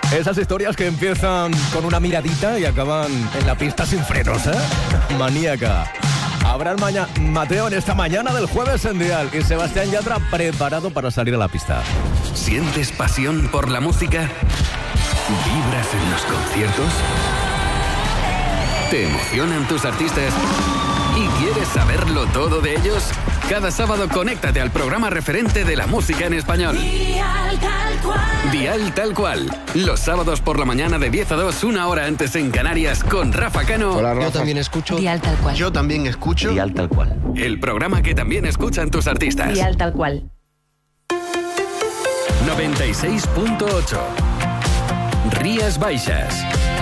Esas historias que empiezan con una miradita y acaban en la pista sin frenos, ¿eh? Maníaca. Habrá el Mateo en esta mañana del jueves en Dial y Sebastián Yatra preparado para salir a la pista. ¿Sientes pasión por la música? ¿Vibras en los conciertos? ¿Te emocionan tus artistas? ¿Y quieres saberlo todo de ellos? Cada sábado conéctate al programa referente de la música en español. Dial Tal Cual. Dial Tal Cual. Los sábados por la mañana de 10 a 2, una hora antes en Canarias, con Rafa Cano. Hola, Rafa. Yo también escucho Dial Tal Cual. Yo también escucho Dial Tal Cual. El programa que también escuchan tus artistas. Dial Tal Cual. 96.8. Rías Baixas.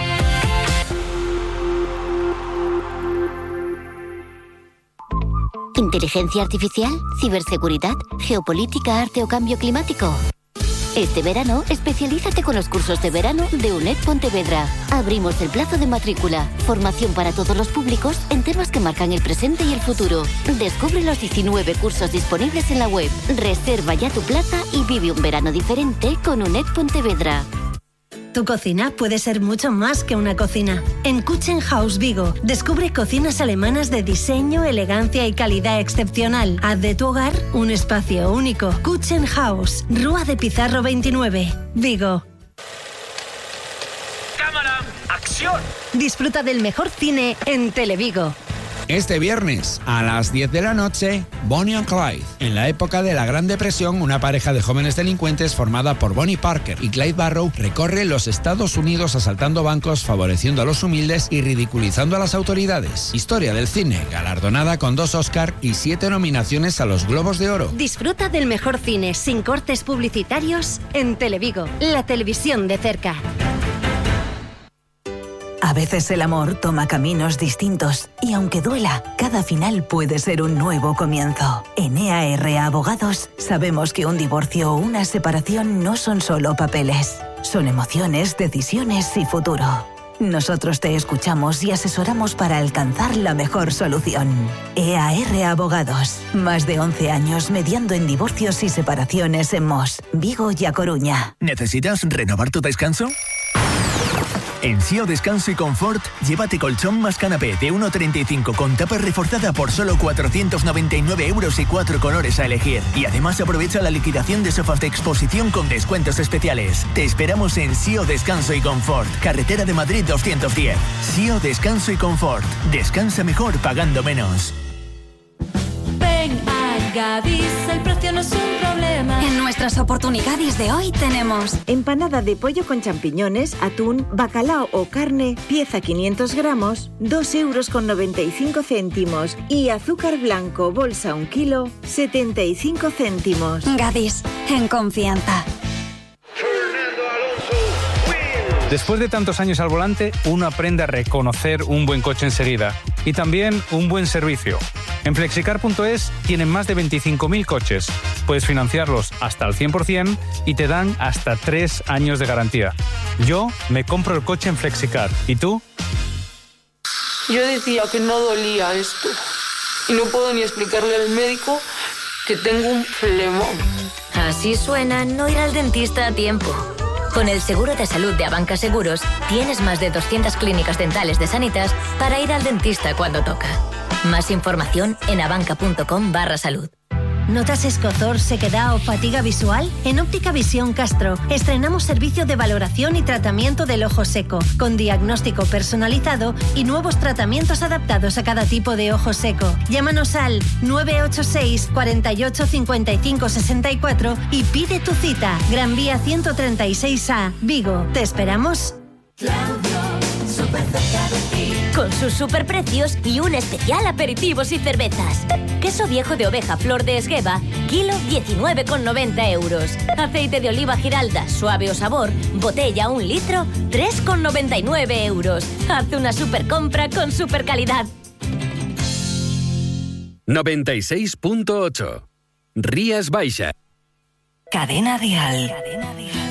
¿Inteligencia artificial? ¿Ciberseguridad? ¿Geopolítica, arte o cambio climático? Este verano, especialízate con los cursos de verano de UNED Pontevedra. Abrimos el plazo de matrícula. Formación para todos los públicos en temas que marcan el presente y el futuro. Descubre los 19 cursos disponibles en la web. Reserva ya tu plaza y vive un verano diferente con UNED Pontevedra. Tu cocina puede ser mucho más que una cocina. En Küchenhaus Vigo, descubre cocinas alemanas de diseño, elegancia y calidad excepcional. Haz de tu hogar un espacio único. Küchenhaus, Rúa de Pizarro 29, Vigo. ¡Cámara! ¡Acción! Disfruta del mejor cine en Televigo. Este viernes, a las 10 de la noche, Bonnie and Clyde. En la época de la Gran Depresión, una pareja de jóvenes delincuentes formada por Bonnie Parker y Clyde Barrow recorre los Estados Unidos asaltando bancos, favoreciendo a los humildes y ridiculizando a las autoridades. Historia del cine, galardonada con 2 Oscar y 7 nominaciones a los Globos de Oro. Disfruta del mejor cine sin cortes publicitarios en Televigo, la televisión de cerca. A veces el amor toma caminos distintos y aunque duela, cada final puede ser un nuevo comienzo. En EAR Abogados sabemos que un divorcio o una separación no son solo papeles, son emociones, decisiones y futuro. Nosotros te escuchamos y asesoramos para alcanzar la mejor solución. EAR Abogados, más de 11 años mediando en divorcios y separaciones en Mos, Vigo y A Coruña. ¿Necesitas renovar tu descanso? En SIO Descanso y Confort, llévate colchón más canapé de 1,35 con tapa reforzada por solo 499 euros y 4 colores a elegir. Y además aprovecha la liquidación de sofás de exposición con descuentos especiales. Te esperamos en SIO Descanso y Confort, carretera de Madrid 210. SIO Descanso y Confort. Descansa mejor pagando menos. Ven a Gadis, el precio no es un problema. En nuestras oportunidades de hoy tenemos empanada de pollo con champiñones, atún, bacalao o carne, pieza 500 gramos, 2,95 euros. Y azúcar blanco, bolsa 1 kilo, 75 céntimos. Gadis, en confianza. Después de tantos años al volante, uno aprende a reconocer un buen coche enseguida y también un buen servicio. En Flexicar.es tienen más de 25.000 coches. Puedes financiarlos hasta el 100% y te dan hasta 3 años de garantía. Yo me compro el coche en Flexicar. ¿Y tú? Yo decía que no dolía esto y no puedo ni explicarle al médico que tengo un flemón. Así suena no ir al dentista a tiempo. Con el seguro de salud de Abanca Seguros, tienes más de 200 clínicas dentales de Sanitas para ir al dentista cuando toca. Más información en abanca.com/salud. ¿Notas escozor, sequedad o fatiga visual? En Óptica Visión Castro estrenamos servicio de valoración y tratamiento del ojo seco, con diagnóstico personalizado y nuevos tratamientos adaptados a cada tipo de ojo seco. Llámanos al 986 48 55 64 y pide tu cita. Gran Vía 136A, Vigo. ¿Te esperamos? Con sus superprecios y un especial aperitivos y cervezas. Queso viejo de oveja Flor de Esgueva, kilo 19,90 euros. Aceite de oliva Giralda, suave o sabor, botella 1 litro, 3,99 euros. Haz una supercompra con supercalidad. 96.8. Rías Baixas. Cadena Dial.